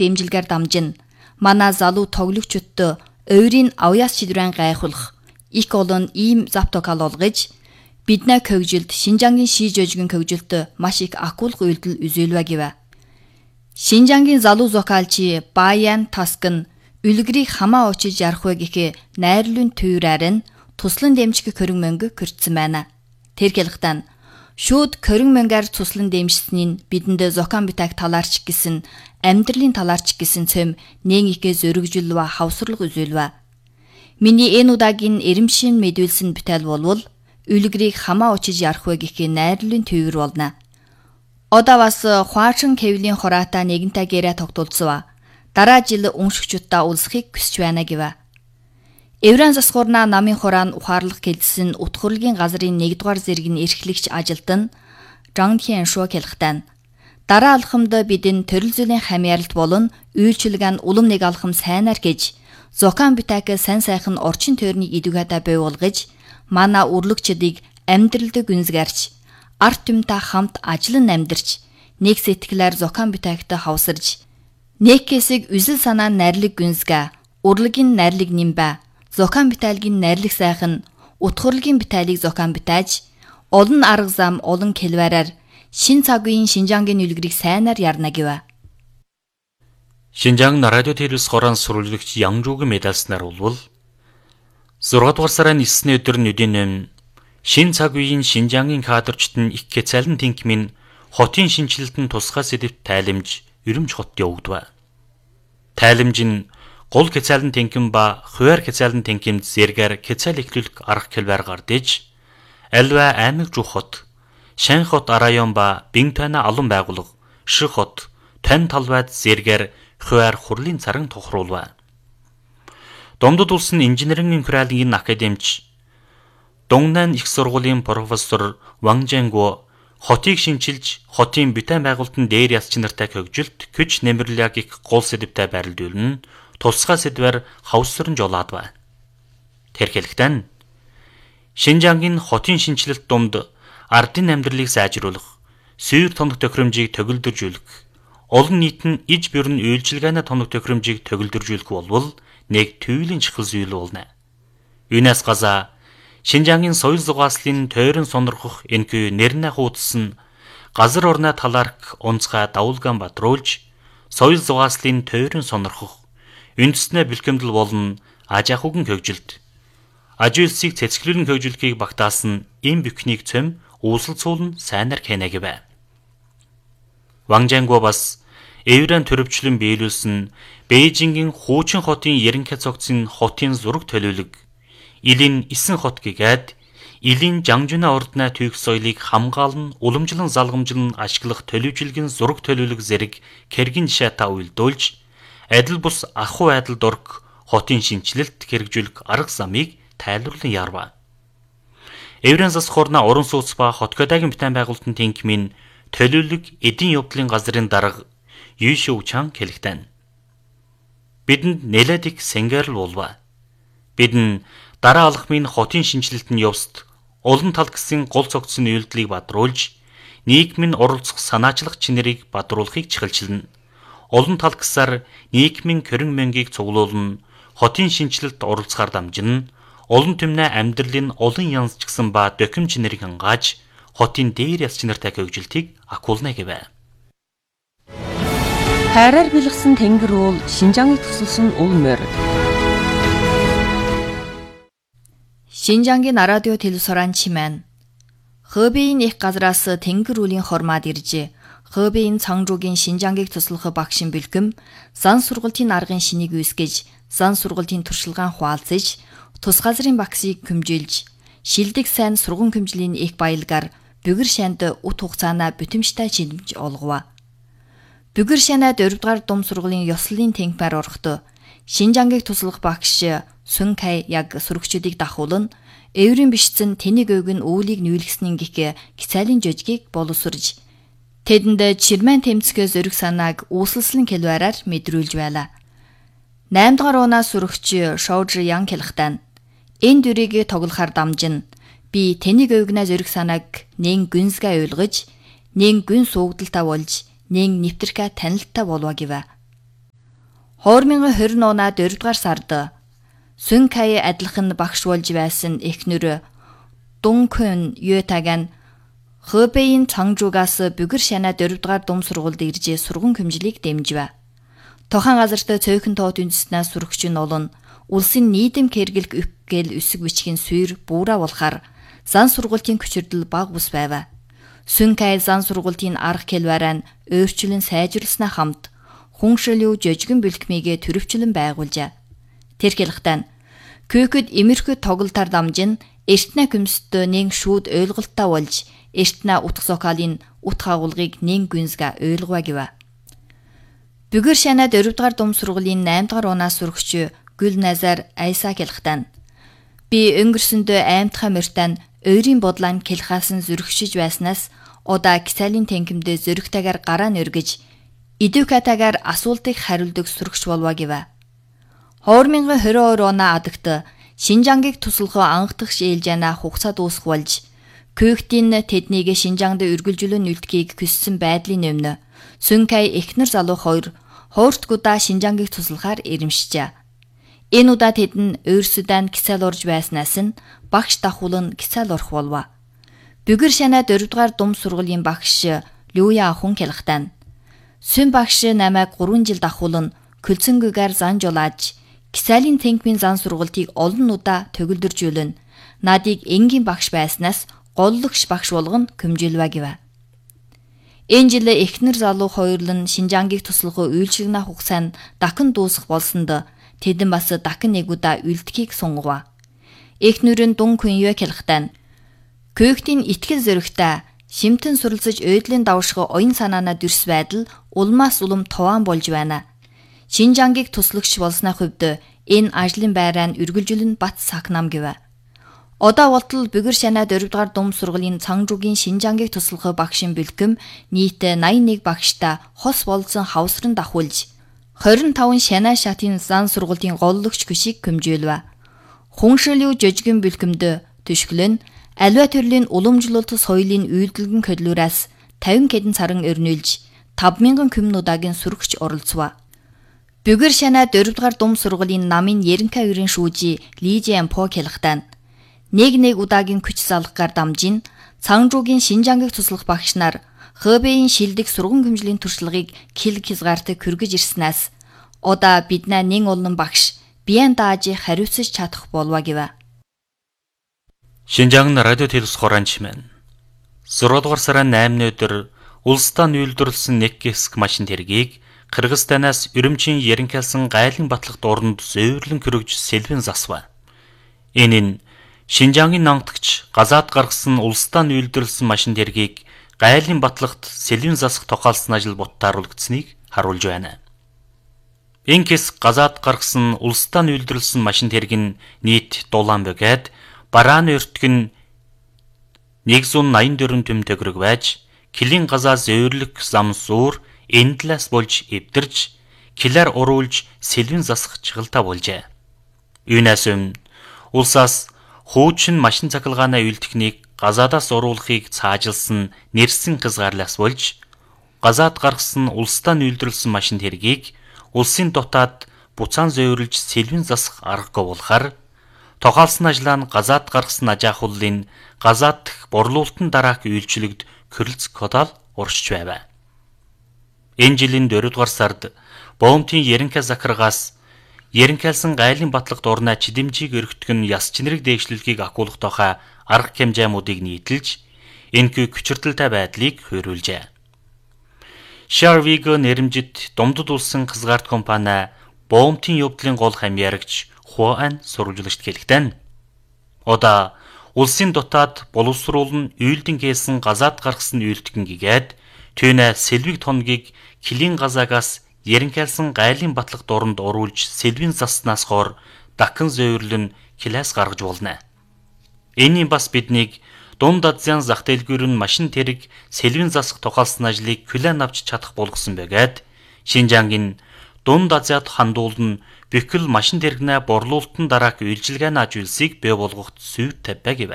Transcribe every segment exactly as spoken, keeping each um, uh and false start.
дэмжилгээр дамжин манай залуу тоглогчдод өөрийн авьяас шийдвэрэн гайхуулах их олон ийм завтокал олгож биднээ көгжилд Шинжангийн шижөжгөн көгжилд маш их акулх үйлдэл үзүүлвэ гэвэ. Шинжангийн залуу зокалчи Баян Таскн үлгэрийг хамаа очиж ярахвэ гэхэ найрлын түйрээр нь туслан дэмжих көрөн мөнгө көрчсөн байна. Тэр хэлэхдээ шууд көрөн мөнгөөр туслан дэмжсэний бидэнд зокан битаг талаарч гэсэн амьдралын талаарч гэсэн цөм нэг ихэ зөрөгжүүлвэ хавсрал үзүүлвэ. Миний энэ удаагийн эрэмшин мэдүүлсэн битэл болвол үлгэрийг хамаа очиж ярахвэ гэхэ найрлын түйр болно. Одоо бас хуачин кевлийн хураата нэгэнтэй гэрээ тогтуулцгаа. Дараа жил уншигчудаа улсахыг хүсэж байна гэвэ. Евран засгуурна намын хураан ухаарлах гэлсэн утгурлын газрын нэгдүгээр зэргийн эрхлэгч ажилтан Жан Тхен Шо хэлэхдээ дараа алхамд бидэн төрөл зүйлийн хамьяалт болон үйлчилгаан улам нэг алхам сайнаар гэж зокан битак сайн сайхан орчин тойрны идэвхтэй бийуулгаж манай үрлэгчдийг амьдралд гүнзгээрч арт юмтай хамт ажиллан амьдарч нэг сэтгэлээр зокан битагтай хавсарж нэг хэсэг үзэл санаа найрлаг гүнзгэ урлагийн найрлаг нимбэ зокан биталгийн найрлаг сайхан утгурлын биталийг зокан битааж олон арга зам олон хэлвэрээр шин цаг үеийн Шинжангийн үлгэрийг сайнаар ярна гэвэ. Шинжаан радио телевиз хорон сурвалжлагч Янжуугийн медалснаар болвол зургаадугаар сарын эсний өдөр нүдэн шин цаг үеийн Шинжангийн кадрчт нь их кэцален тэнкмийн хотын шинжилэлтэн тусгай сэдвт тайлэмж өрөмж хот явагдав. Тайлэмж нь гол кэцален тэнкм ба хуваар кэцален тэнкмд зэргээр кэцал эхлүүлэх арга хэлбэр гардэж альва аймаг жух хот, Шань хот район ба Бинтана алан байгууллага, Ших хот, Тань талбайд зэргээр хуваар хурлын царан тохируулва. Домдод улсын инженерийн инфралын академич Дongnan их сургуулийн профессор Ван Жэнго хотыг шинчилж хотын битэн байгуулалтын дээр ялч нартай хөгжилт күч нэмэрлэгийг гол сэдвтэй байрлуулна тусгай сэдвээр хавсран жолоодва. Тэр хэлэхдээ Шинжангийн хотын шинчилэлт дунд ардын амьдралыг сайжруулах, сүйр тоног тохиромжийг төгөлдржүүлэх, олон нийт нь иж бэрн үйлчилгээний тоног тохиромжийг төгөлдржүүлэх болвол нэг төвлийн чухал зүйл болно. Юунаас газа Шинжангийн соёл зугааслын тойрон сонирхох энэхүү нэрнэ хуудсан газар орны талаарх онцгой давулгаан батруулж соёл зугааслын тойрон сонирхох үндэснээ бэлгэмдэл болон аж ахуйн хөгжилт аж үйлсийг цэцгэлэн хөгжүүлэхийг багтаасан эм бүхнийг цөм үүсэлцүүлэн сайнаар хийнэ гэвэ. Ван Жэнго бас Евран төрөвчлөн биелүүлсэн Бээжингийн хуучин хотын ерөнхий цогцын хотын зураг төлөвлөг Илийн эсэн хот гэгээд Илийн Жангжуна ордны түүх соёлыг хамгаалан уламжлан залгамжлан ашиглах төлөвжилгийн зураг төлөвлөг зэрэг кэргийн жишээтэй уйлдуулж адил бус ахуй айдал дург хотын шинчилэлт хэрэгжүүлэх арга замыг тайлбарлан ярва. Евран засгуурна уран сууц ба Хотгодагийн битэн байгуулалтын тэнкмийн төлөвлөг эдийн явдлын газрын дарга Юшүү Чан хэлэхдээ бидэнд нэлээд их сэнгэрл болва. Бидэн дараа алхмын хотын шинжилэлтэн явст олон тал гэсэн гол цогцсон үйлдэлийг бадруулж нийгмийн оролцох санаачлах чинэрийг бадруулахыг чиглэлнэ. Олон тал гэсээр нийгмийн көрөн мөнгийг цуглуулна, хотын шинжилэлт оролцохоор дамжина, олон түмнээ амьдралын олон янз ч гэсэн ба дохим чинэрийг хангааж хотын дээр яс чинэртэй хөгжилтийг акуулна гэвэ. Хайраар бэлгсэн тэнгэр уул Шинжаангыг тусалсан ул морь. Шинжангийн радио телевизоран чимэн. Хэбэйн их газраас тэнгэр уулийн хормаад иржээ. Хэбэйн Цангжуугийн Шинжангийг туслах багшин бэлгэм, зан сургалтын аргын шинийг үүсгэж, зан сургалтын туршилгаан хуваалцаж, тус газрын багшийг хөмжилж, шилдэг сайн сургууль хөмжлийн их баялгаар бүгэр шанд ут хугацаанаа бүтэмжтэй шилжиж олгова. Бүгэр шанаад дөрөвдүгээр дум сургуулийн ёслолын тэнхмээр орохдоо Шинжангийг туслах багш Сүн Кай яг сурагчдыг дахуулна, эврийн бишцэн тэнийг өвг нь үүлийг нүүлгэснийн гих гицайлын жожгийг боловсрж, тэдэнд чирмэн тэмцгээ зөриг санааг үүсэлслэн хэлвэрээр мэдрүүлж байла. найм дахь унаа сурагч Шоужи Ян хэлэхдээ энэ дүрийг тоглохоор дамжин би тэнийг өвгнээ зөриг санааг нэн гүнзгээ ойлгож, нэн гүн суугдaltaа болж, нэн нэвтрхэ танилтаа болва гэвэ. two thousand twenty оны дөрөвдүгээр сард Сүнкай адилхан багш болж байсан эхнэр Дункун Юэтаг нь Хэбэйн Цангжуугаас Бүгэр шана дөрөвдүгээр дум сургуульд ирж сургууль хэмжлийг дэмжив. Тохан газарт цөөхөн тоот үндэснээс сурагч нь олон улсын нийтэм хэрэглэх үхгээл өсөг бичгийн суурь буураа болохоор зан сургуулийн хүчирдэл бага бус байв. Сүнкай зан сургуулийн арга хэлбэрээр өөрчлөн сайжруулснаа хамт хүншил юу жижигэн бэлтгэмийг төрөвчлөн байгуулжээ. Тэр хэлэхдээ Көкөд имерхүү тоглолтоор дамжин эртнэ көмсдөө нэг шүүд ойлголттой болж эртнэ утга сокалын утга агуулгыг нэг гүнзга ойлгова гэв. Бүгэр шана дөрөвдүгээр дум сургуулийн наймдугаар унаас сурагч Гүлназар Айса хэлэхдээ би өнгөрсөндөө аймтхай мөртэн өөрийн бодлоо хэлхаасан зөрөгшиж байснаас удаа Кисалийн тэнхимдээ зөрөгтэйгээр гараа нөргөж Идүкатагаар асуултыг хариулдаг сурагч болов гэв. two thousand twenty-two оны адагт Шинжангийг туслахоо анхдагч ээлжана хугацаа дуусах болж Көктийн тэднийг Шинжаанд үргэлжлүүлэн үлдэхийг хүссэн байдлын өмнө Сүнкай эхнэр залуу хоёр хоортгуудаа Шинжангийг туслахаар ирэмшжээ. Энэ удаа тэд нь өөрсдөө Кисал орж байснаас нь багш дахуулан Кисал орох болов. Бүгэр шана дөрөвдүгээр дум сургуулийн багш Люя ахун хэлэхдээ Сүн багш намайг гурван жил дахуулан Көлцөнгөгээр зан жолааж Кисалийн тэнхмийн зан сургуультыг олон удаа төгөлдөржүүлэн надыг энгийн багш байснаас голлогч багш болгон көмжилвэ гэв. Энэ жил эхнэр залуу хоёрлон Шинжангийг туслахуу үйлчилнэ хугацаа нь дахин дуусах болсонд тэдэн бас дахин нэг удаа үлдэхийг сунгав. Эхнэр нь Дункун Юэ хэлэхдээ Көктийн итгэл зөрөгтэй шимтэн суралцж ойдлын давшиг оюун санаанаа дүрс байдал улмаас улам товаан болж байна. Шинжангийг туслагч болсны хувьд энэ ажлын байраа нь үргэлжлэн бат сакнам гэв. Одоо болтол Бүгэр шана дөрөвдүгээр дум сургуулийн Цангжуугийн Шинжангийг туслах багшийн бэлтгэм нийт eighty-one багштай хос болсон хавсран дахуулж twenty-five шанаа шатын зан сургуулийн голлогч гүшиг көмжүүлв. Хүншил юу жижигэн бэлтгэмд төшгөлөн аливаа төрлийн уламжлалт соёлын үйлдэлгэн хөдлөөс fifty хэдэн саран өрнүүлж five thousand комнуудагийн сурагч оролцов. Бүгэр шана дөрөвдүгээр дум сургуулийн намын Еренкай өрийн шүүжи Лижэн По хэлэхдээ нэг нэг удаагийн күч залгахаар дамжин Цангжуугийн Шинжангийг туслах багш нар Хэбэйн шилдэг сургууль хэмжлийн туршлагыг килг хязгаартай хүргэж ирснээс одоо биднээ нэг олон багш биеэн дааж хариуцж чадах болов гэв. Шинжаан радио телевиз хураанчмэн сородгор сарын eighth өдөр улсдаа нүүлдрлсэн нэг хэсэг машин тэргийг Кыргызстанаас Үрүмчийн Еренкайсан гайлан батлах дуранд зөөрлөн хөрөгж сэлвэн засва. Энэ нь Шинжаангийн нангадагч газаад гаргасан улсдаа нүүлдрлсэн машин тэргийг гайлан батлагт сэлвэн засах тохиолдсон ажил буттааруулагдсныг харуулж байна. Энэ хэсэг газаад гаргасан улсдаа нүүлдрлсэн машин тэрэг нь нийт дулаан бөгөөд барааны өртг нь one hundred eighty-four төм төгрөг байж килийн газаа зөөрлөх зам зуур эндлээс болж эвдэрж килээр уруулж сэлвэн засах чиглэлтэй болжээ. Үүнээс өмнө улсаас хуучин машин цахилгааны үйлдвэрийг газаадаас уруулахыг цаажилсан нэрсэн хязгаарлаас болж газаад гаргасан улсдаа нүүлдрлсэн машин тэргийг улсын дотоод буцаан зөөрлж сэлвэн засах аргагүй болохоор тохиолсон ажлаа нь газаад гаргасан ажаахууллын газаад дэх борлуулалтын дараах үйлчлэгд Кырлц кодал уршиж байв. Энэ жилийн дөрөвдүгээр сард Боомтын Еренкай захиргаас Еренкайсан гайлын батлагт урнаа чидэмжийг өргөтгөн яс чинрэг дэвшлэлгийг акуулах тохой арга хэмжээмүүдийг нийтэлж энэхүү хүчирдэлтэй байдлыг хөрвүүлжээ. Sharvigo нэрмжит Думдад улсын хязгаарт компани Боомтын явдлын гол хамьяарагч Хуан сурвалжлагчд хэлэхдээ одоо улсын дотоод боловсруулан үйлдэн гээсэн газаад гаргасан үйлдэгэн гээд түүнэ сэлвиг тонгийг килийн газаагаас Еренкайсан гайлын батлах дуранд уруулж сэлвэн заснаас хор дахин зөөрлөн килээс гаргаж болно. Энийн бас биднийг Дунд Азийн зах дэлгүүр нь машин тэрэг сэлвэн засах тохиолдсон ажлыг хүлээн авч чадах болгосон байгаад Шинжаангийн Дунд Азиад хандуулан бүхэл машин тэрэгнээ борлуулалтын дараах үйлчилгээний ажуулсыг бий болгоход сүйр тавьбаа гэв.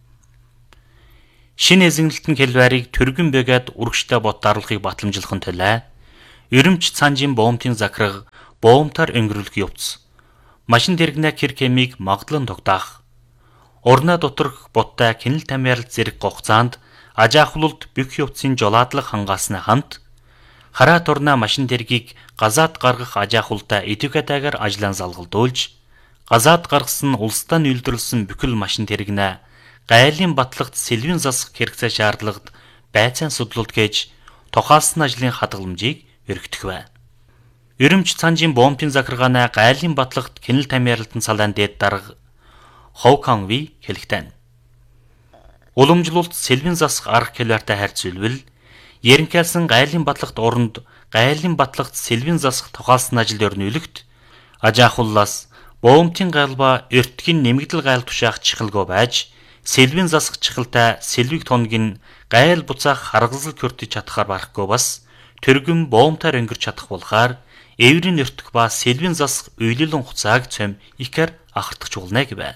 Шинэ эзэнгэлтэн хэлбэрийг төргөн бэгээд үргштэй бот даруулахыг батламжуулахын төлөө Үрүмч Цанжийн Боомтын захирга боомтаар өнгөрүүлэх явц. Машин тэрэгнэ хэр хэмиг магадлан тогтаах. Орноо доторх боттай кинэл тамиарал зэрэг гогцаанд ажаахлуулд бүх явцын жолаадлах хангаасна хамт хараа турна машин тэргийг газаад гаргах ажаахултаа эдвкатагаар ажлан залгалдуулж газаад гаргасан улсдаа нийлдэрлсэн бүхэл машин тэрэгнэ гайлын батлагт сэлвэн засах хэрэгцээ шаардлагад байцаан судлуулт гэж тухайлсан ажлын хадгаламжийг өргөдөх бай. Ерөмч цанжийн бомбын захиргаанаа гайлын батлагт кинэл тамиаралтын салаан дээд дарга Ховканви хэлэхтэн. Уламжлуулт сэлвэн засах арга килоартай харьцуулбал ерөнхийлсэн гайлын батлагт оронд гайлын батлагт сэлвэн засах тухайлсан ажил өрнүүлэгт ажаахуллаас бомбын галба эртгийн нэмэгдэл гайл тушаах чихэлгөө байж сэлвэн засах чихэлтэй сэлвэг тоног гайл буцаах харгалзал көртөж чадхаар барахгүй бас төргөн бомбтаар өнгөрч чадах болохоор эврийн өртөх ба сэлвэн засах уйлалын хуцааг цом ихэр ахардах чуулна гэвэ.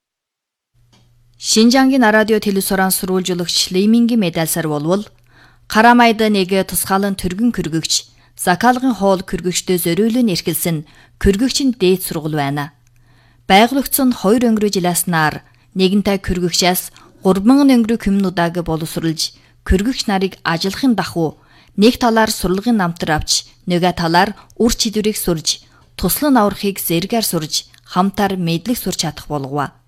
Шинжангийн радио телевизоран сурвалжуулагч Леймингийн медальсаар болвол Карамайд нэг тусгаалan төргөн көргөгч Закалгын хоол көргөгчдөө зориулан эрхэлсэн көргөгчийн дээд сургууль байна. Байгуулагдсан хоёр өнгөрөө жиласнаар нэгэнтэй көргөгчээс гурван өнгөрөө коммунудаг боловсруулж көргөгч нарыг ажиллахын дахуу нэг талаар сурлагын намтар авч нөгөө талаар үр чидвэрийг сурж туслан аврахыг зэргээр сурж хамтаар мэдлэг сурч чадах болгов.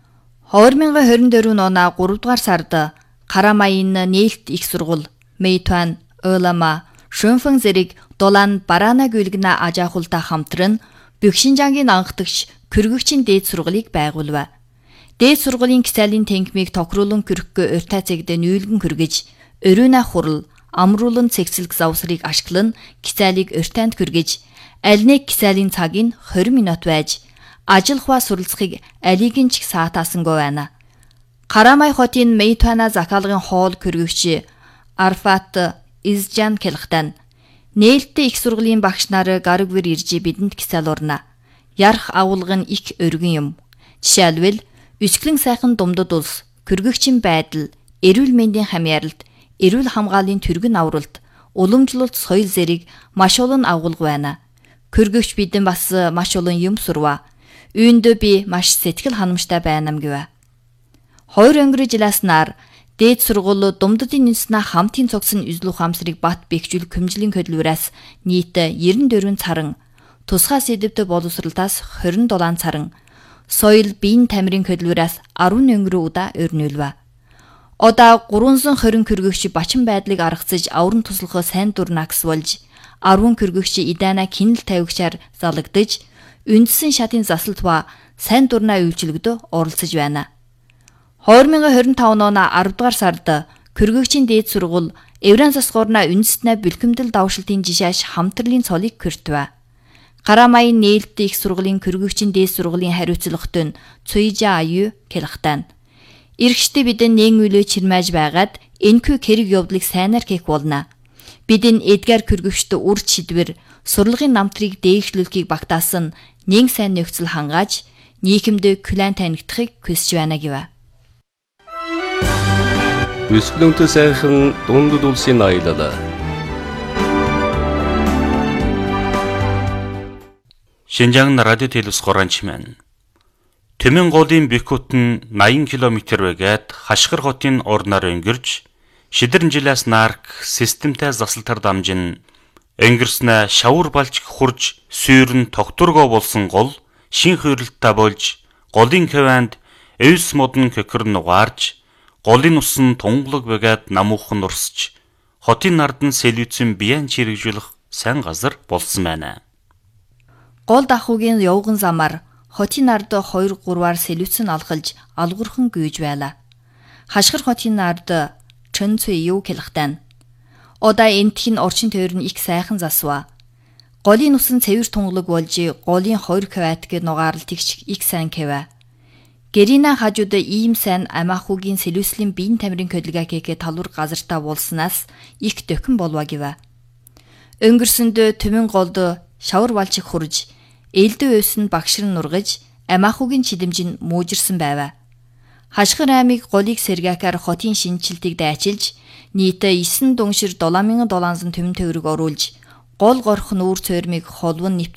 две тысячи двадцать четыре оны гурав дугаар сард Карамайн нээлт их сургууль Мэйтуан, Ойлама, Шөнфэн зэрэг дулаан бараана гүйлгэнэ ажаахултаа хамтран бүх Шинжангийн анхдагч көргөгчийн дээд сургуулийг байгуулв. Дээд сургуулийн кисалийн танхимыг тохируулан көрөхгөө урьтай цэгдэ нүүлгэн хүргэж, өрөөнө хурал, амруулан цэгцэлг завсрыг ашиглан кисалийг урьтайнд хүргэж, аль нэг кисалийн цагийг двадцать минут байж ажил хва суралцахыг алигийн ч саатаасангүй байна. Карамай хотын Мэйтуана Закалгын хоол көргөгч Арфат Изжан хэлэхтэн нээлттэй их сургуулийн багш нар гарагвэр ирж бидэнд кисал урна. Ярах агуулга нь их өргөн юм. Жишээлбэл өсгөлэн сайхан думдад улс, көргөгчийн байдал, эрүүл мэндийн хамьяаралт, эрүүл хамгааллын түргэн авралт, уламжлалт соёл зэрэг маш олон агуулга байна. Көргөгч бидэн бас маш олон юм сурва. Үүндээ би маш сэтгэл ханамжтай байнам гэвэ. Хоёр өнгөрөө жиласнаар дээд сургууль думдадын үндэснэ хамтын цогсон үзэл ухаамсарыг бат бэхжүүл хөмжлийн хөдөлгөөс нийт девяносто четыре царан, тусгай сэдвтэй боловсролтоос двадцать семь царан, соёл биеийн тамирын хөдөлгөөс десять өнгөрөө удаа өрнүүлв. Одоо trois cent twenty көргөгч бачин байдлыг аргацж авран туслахаа сайн дур нагс болж ten көргөгч идэна кинэл тавигчаар залагдаж үндсэн шатын засалт ба сайн дурнаа үйлчилгэдөө оролцож байна. две тысячи двадцать пять оны арав дугаар сард көргөгчийн дээд сургууль Евран засгуурна үндэстнээ бэлхэмдэл давшилтын жишааш хамтралын цолыг көртвэ. Карамайн нээлттэй их сургуулийн көргөгчийн дээд сургуулийн хариуцлагт нь Цуйжа аю хэлэхтэн. Иргэжтэй бидэн нэн үлээ чирмэж байгаад энэхүү хэрэг явдлыг сайнаар хийх болно. Бидэн эдгээр көргөгчд үр чидвэр сурлагын намтрыг дээшлүүлэхийг багтаасан нэг сайн нөхцөл хангааж нийгэмд клан танигдахыг хүсэж байна гэвэ. Өсгөлөнтэй сайхан дундад улсын аялал. Шинжаан радио телевиз горанчман. Төмөн голын Бекут нь eighty километр байгаад Хашгир хотын орноор өнгөрж шидэрэн жилээс нарк системтэй засалтар дамжин өнгөрснө шавар балж хурж сүйрэн тогтургоо болсон гол шин хөрөлттэй болж голын каванд эвс модон көкөрн угаарж голын усан тунглаг байгаад намуухан урсч хотын нардан сэлвицэн биян чирэгжүүлэх сайн газар болсон байна. Гол дахуугийн явган замаар хотын нард two three-аар сэлвицэн алхалж алгуурхан гүйж байла. Хашгир хотын нард Чэнцүй юу хэлэхтэн. Одоо энтхийн орчин тойр нь их сайхан засва. Голын усан цэвэр тунглаг болж голын two квадратыг нугаарлтгч их сайн хэвэ. Гэрина хажууд ийм сайн амаахуугийн сэлвэслийн биеийн тамирын хөдөлгөөг талуур газартаа булснаас их дөхөн болва гэвэ. Өнгөрсөнд төмөн голд шавар балчиг хурж, ээлдээ өсөнд багшрын нургаж, амаахуугийн чидэмжин муужирсан байв. Хашгир аймыг голыг сэргээхээр хотын шинжилтийг дайчилж, нийт nine дуншир seven thousand seven hundred төмөн төгрөг оруулж, гол горох нүүр цойрмыг холвон